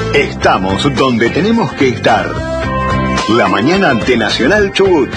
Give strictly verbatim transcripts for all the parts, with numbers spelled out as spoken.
Estamos donde tenemos que estar. La mañana de Nacional Chubut.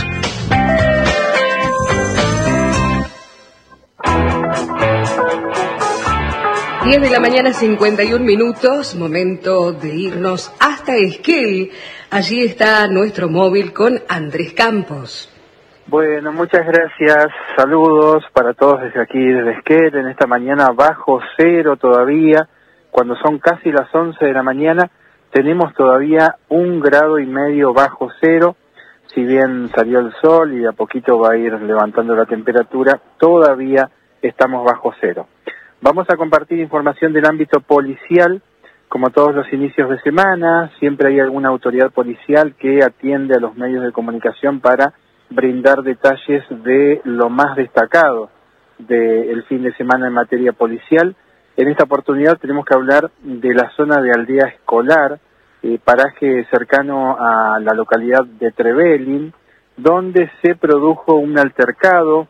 diez de la mañana, cincuenta y un minutos, momento de irnos hasta Esquel. Allí está nuestro móvil con Andrés Campos. Bueno, muchas gracias, saludos para todos desde aquí, desde Esquel, en esta mañana bajo cero todavía, cuando son casi las once de la mañana, tenemos todavía un grado y medio bajo cero, si bien salió el sol y de a poquito va a ir levantando la temperatura, todavía estamos bajo cero. Vamos a compartir información del ámbito policial, como todos los inicios de semana, siempre hay alguna autoridad policial que atiende a los medios de comunicación para brindar detalles de lo más destacado del fin de semana en materia policial. En esta oportunidad tenemos que hablar de la zona de Aldea Escolar, eh, paraje cercano a la localidad de Trevelin, donde se produjo un altercado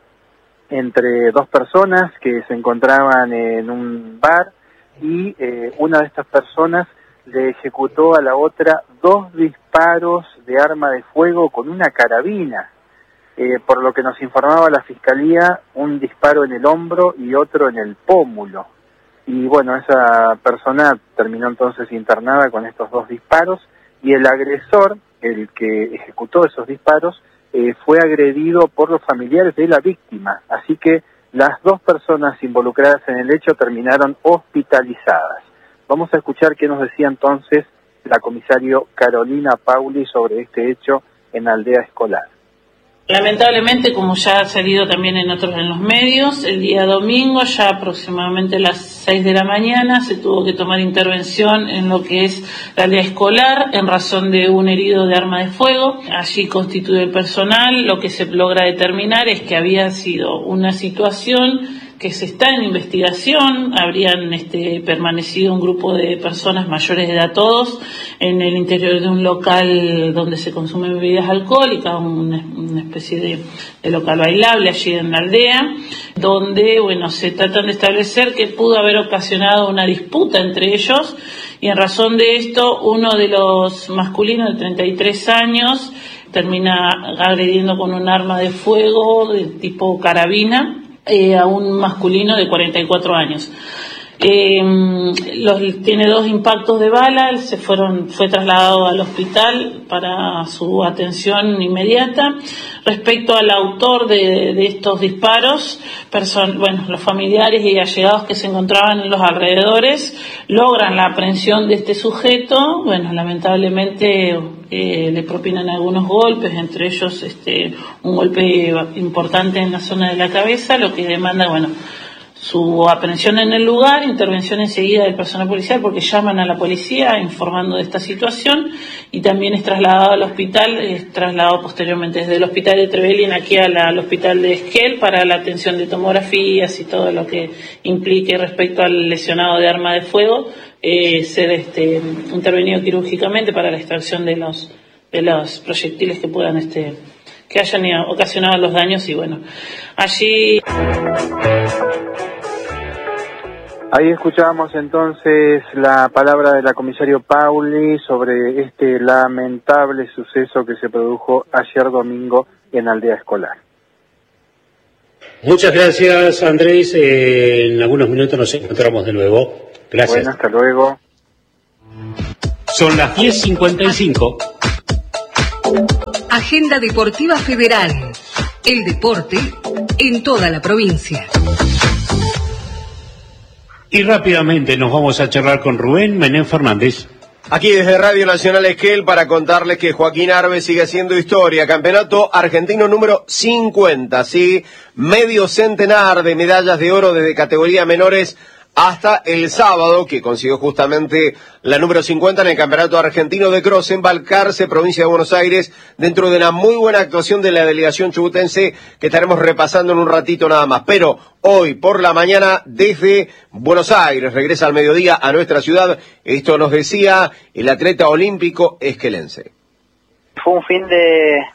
entre dos personas que se encontraban en un bar y eh, una de estas personas le ejecutó a la otra dos disparos de arma de fuego con una carabina. Eh, por lo que nos informaba la Fiscalía, un disparo en el hombro y otro en el pómulo. Y bueno, esa persona terminó entonces internada con estos dos disparos y el agresor, el que ejecutó esos disparos, eh, fue agredido por los familiares de la víctima. Así que las dos personas involucradas en el hecho terminaron hospitalizadas. Vamos a escuchar qué nos decía entonces la comisario Carolina Pauli sobre este hecho en Aldea Escolar. Lamentablemente, como ya ha salido también en otros en los medios, el día domingo, ya aproximadamente a las seis de la mañana, se tuvo que tomar intervención en lo que es la aldea escolar en razón de un herido de arma de fuego. Allí constituye el personal. Lo que se logra determinar es que había sido una situación que se está en investigación. Habrían este, permanecido un grupo de personas mayores de edad, todos, en el interior de un local donde se consumen bebidas alcohólicas, una, una especie de, de local bailable allí en la aldea, donde, bueno, se tratan de establecer que pudo haber ocasionado una disputa entre ellos, y en razón de esto, uno de los masculinos de treinta y tres años termina agrediendo con un arma de fuego de tipo carabina, Eh, a un masculino de cuarenta y cuatro años. Eh, los, tiene dos impactos de bala, se fueron, fue trasladado al hospital para su atención inmediata. Respecto al autor de, de estos disparos, person, bueno, los familiares y allegados que se encontraban en los alrededores logran la aprehensión de este sujeto. Bueno, lamentablemente eh, le propinan algunos golpes, entre ellos este, un golpe importante en la zona de la cabeza, lo que demanda, bueno, su aprehensión en el lugar, intervención enseguida del personal policial, porque llaman a la policía informando de esta situación, y también es trasladado al hospital, es trasladado posteriormente desde el hospital de Trevelin aquí a la, al hospital de Esquel para la atención de tomografías y todo lo que implique respecto al lesionado de arma de fuego, eh, ser este, intervenido quirúrgicamente para la extracción de los, de los proyectiles que puedan este, que hayan ocasionado los daños. Y bueno, allí... Ahí escuchábamos entonces la palabra de la comisario Pauli sobre este lamentable suceso que se produjo ayer domingo en Aldea Escolar. Muchas gracias, Andrés. Eh, en algunos minutos nos encontramos de nuevo. Gracias. Bueno, hasta luego. Son las diez cincuenta y cinco. Agenda Deportiva Federal. El deporte en toda la provincia. Y rápidamente nos vamos a charlar con Rubén Menem Fernández. Aquí desde Radio Nacional Esquel para contarles que Joaquín Arbe sigue haciendo historia. Campeonato argentino número cincuenta, ¿sí? Medio centenar de medallas de oro desde categoría menores hasta el sábado, que consiguió justamente la número cincuenta en el Campeonato Argentino de Cross en Balcarce, provincia de Buenos Aires, dentro de una muy buena actuación de la delegación chubutense que estaremos repasando en un ratito nada más. Pero hoy por la mañana desde Buenos Aires regresa al mediodía a nuestra ciudad. Esto nos decía el atleta olímpico esquelense. Fue un fin de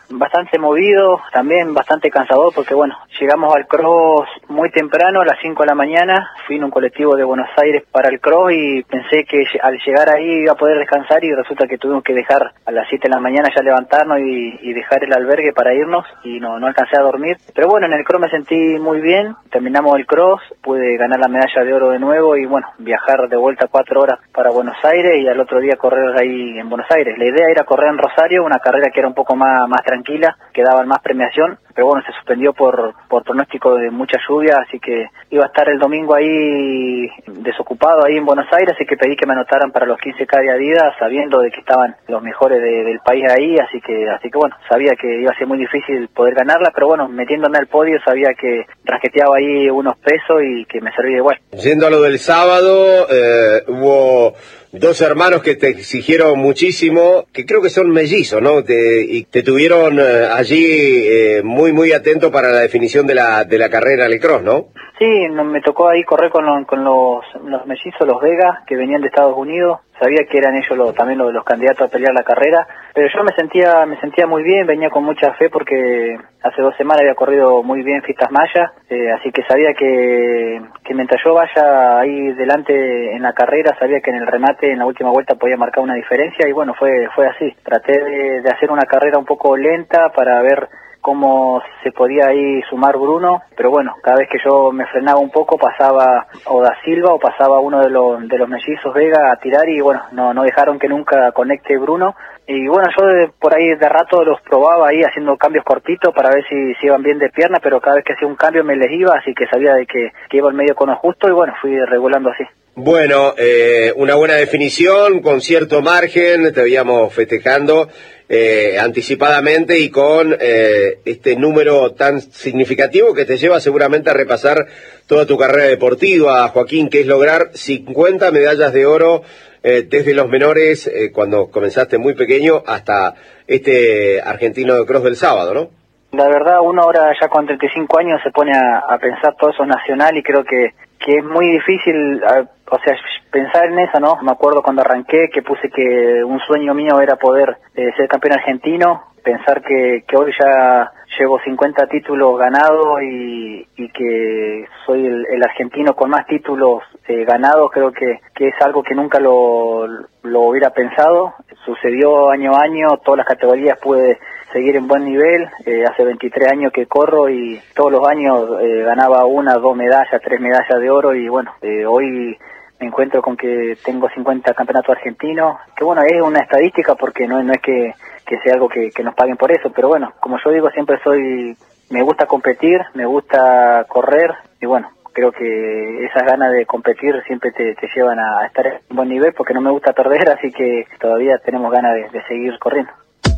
bastante movido, también bastante cansador porque bueno, llegamos al cross muy temprano, a las cinco de la mañana, fui en un colectivo de Buenos Aires para el cross y pensé que al llegar ahí iba a poder descansar y resulta que tuvimos que dejar a las siete de la mañana ya levantarnos y, y dejar el albergue para irnos y no, no alcancé a dormir. Pero bueno, en el cross me sentí muy bien, terminamos el cross, pude ganar la medalla de oro de nuevo y bueno, viajar de vuelta cuatro horas para Buenos Aires y al otro día correr ahí en Buenos Aires. La idea era correr en Rosario, una carrera que era un poco más, más tranquila, que daban más premiación, pero bueno, se suspendió por, por pronóstico de mucha lluvia, así que iba a estar el domingo ahí desocupado ahí en Buenos Aires, así que pedí que me anotaran para los quince K de Adidas, sabiendo de que estaban los mejores de, del país ahí, así que así que bueno, sabía que iba a ser muy difícil poder ganarla, pero bueno, metiéndome al podio sabía que rasqueteaba ahí unos pesos y que me servía igual. Yendo a lo del sábado, eh, hubo dos hermanos que te exigieron muchísimo, que creo que son mellizos, ¿no? Te, y te tuvieron eh, allí eh, muy, muy atento para la definición de la de la carrera del cross, ¿no? Sí, me tocó ahí correr con, lo, con los, los mellizos, los Vega, que venían de Estados Unidos. Sabía que eran ellos lo, también los, los candidatos a pelear la carrera, pero yo me sentía me sentía muy bien, venía con mucha fe porque hace dos semanas había corrido muy bien Fistas Maya, eh, así que sabía que, que mientras yo vaya ahí delante en la carrera, sabía que en el remate, en la última vuelta podía marcar una diferencia y bueno, fue fue así. Traté de, de hacer una carrera un poco lenta para ver cómo se podía ahí sumar Bruno, pero bueno, cada vez que yo me frenaba un poco pasaba o Da Silva o pasaba uno de los de los mellizos Vega a tirar y bueno, no no dejaron que nunca conecte Bruno. Y bueno, yo de, por ahí de rato los probaba ahí haciendo cambios cortitos para ver si, si iban bien de pierna, pero cada vez que hacía un cambio me les iba, así que sabía de que, que iba al medio con lo justo y bueno, fui regulando así. Bueno, eh, una buena definición, con cierto margen, te veíamos festejando eh, anticipadamente y con eh, este número tan significativo que te lleva seguramente a repasar toda tu carrera deportiva, Joaquín, que es lograr cincuenta medallas de oro eh, desde los menores, eh, cuando comenzaste muy pequeño, hasta este argentino de cross del sábado, ¿no? La verdad, uno ahora ya con treinta y cinco años se pone a, a pensar todo eso nacional y creo que, que es muy difícil, a, o sea, pensar en eso, ¿no? Me acuerdo cuando arranqué que puse que un sueño mío era poder eh, ser campeón argentino, pensar que, que hoy ya llevo cincuenta títulos ganados y, y que soy el, el argentino con más títulos eh, ganados, creo que, que es algo que nunca lo, lo hubiera pensado. Sucedió año a año, todas las categorías pude seguir en buen nivel, eh, hace veintitrés años que corro y todos los años eh, ganaba una, dos medallas, tres medallas de oro y bueno, eh, hoy me encuentro con que tengo cincuenta campeonatos argentinos, que bueno, es una estadística porque no, no es que, que sea algo que, que nos paguen por eso, pero bueno, como yo digo, siempre soy, me gusta competir, me gusta correr y bueno, creo que esas ganas de competir siempre te, te llevan a estar en buen nivel porque no me gusta perder, así que todavía tenemos ganas de, de seguir corriendo.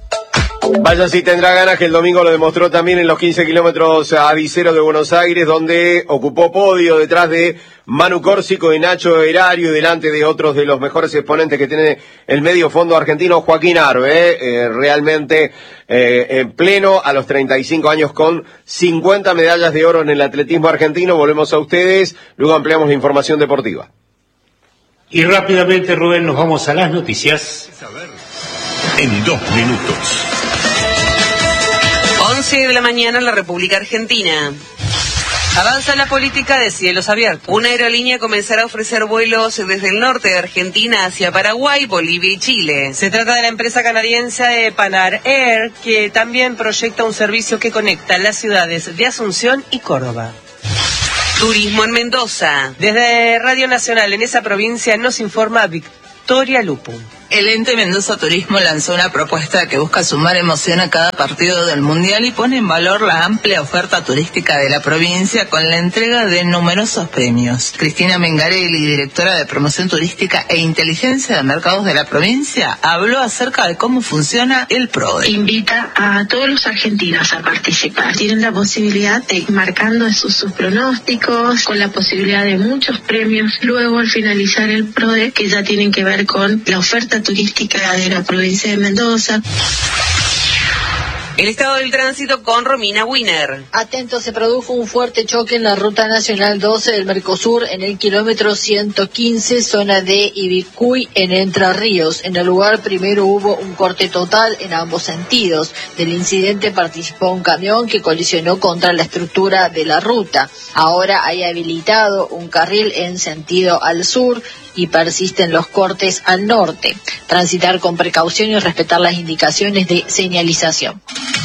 Vaya si tendrá ganas, que el domingo lo demostró también en los quince kilómetros adiceros de Buenos Aires, donde ocupó podio detrás de Manu Córsico y Nacho Erario y delante de otros de los mejores exponentes que tiene el medio fondo argentino, Joaquín Arve, eh, eh, realmente eh, en pleno a los treinta y cinco años con cincuenta medallas de oro en el atletismo argentino. Volvemos a ustedes, luego ampliamos la información deportiva. Y rápidamente, Rubén, nos vamos a las noticias. En dos minutos. once de la mañana en la República Argentina. Avanza la política de cielos abiertos. Una aerolínea comenzará a ofrecer vuelos desde el norte de Argentina hacia Paraguay, Bolivia y Chile. Se trata de la empresa canadiense Panar Air, que también proyecta un servicio que conecta las ciudades de Asunción y Córdoba. Turismo en Mendoza. Desde Radio Nacional en esa provincia nos informa Victoria Lupo. El ente Mendoza Turismo lanzó una propuesta que busca sumar emoción a cada partido del Mundial y pone en valor la amplia oferta turística de la provincia con la entrega de numerosos premios. Cristina Mengarelli, directora de Promoción Turística e Inteligencia de Mercados de la provincia, habló acerca de cómo funciona el PRODE. Invita a todos los argentinos a participar. Tienen la posibilidad de ir marcando sus, sus pronósticos, con la posibilidad de muchos premios. Luego, al finalizar el PRODE, que ya tienen que ver con la oferta turística de la provincia de Mendoza. El estado del tránsito con Romina Wiener. Atento, se produjo un fuerte choque en la Ruta Nacional doce del Mercosur en el kilómetro ciento quince, zona de Ibicuy, en Entre Ríos. En el lugar primero hubo un corte total en ambos sentidos. Del incidente participó un camión que colisionó contra la estructura de la ruta. Ahora hay habilitado un carril en sentido al sur y persisten los cortes al norte. Transitar con precaución y respetar las indicaciones de señalización.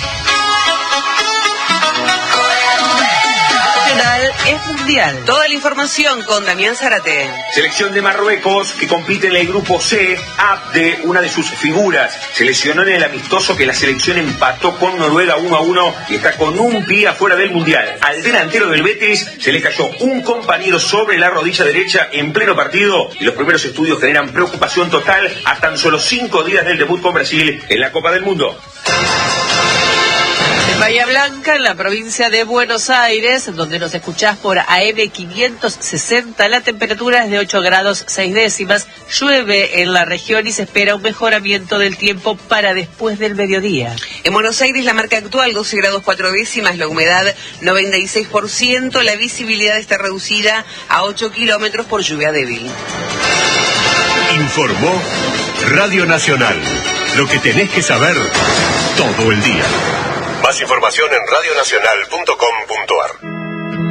Es mundial. Toda la información con Damián Zárate. Selección de Marruecos que compite en el grupo C. Abde, una de sus figuras, se lesionó en el amistoso que la selección empató con Noruega uno a uno y está con un pie afuera del mundial. Al delantero del Betis se le cayó un compañero sobre la rodilla derecha en pleno partido y los primeros estudios generan preocupación total a tan solo cinco días del debut con Brasil en la Copa del Mundo. En Bahía Blanca, en la provincia de Buenos Aires, donde nos escuchás por A M quinientos sesenta, la temperatura es de ocho grados seis décimas, llueve en la región y se espera un mejoramiento del tiempo para después del mediodía. En Buenos Aires la marca actual doce grados cuatro décimas, la humedad noventa y seis por ciento, la visibilidad está reducida a ocho kilómetros por lluvia débil. Informó Radio Nacional, lo que tenés que saber todo el día. Más información en radionacional punto com punto ar.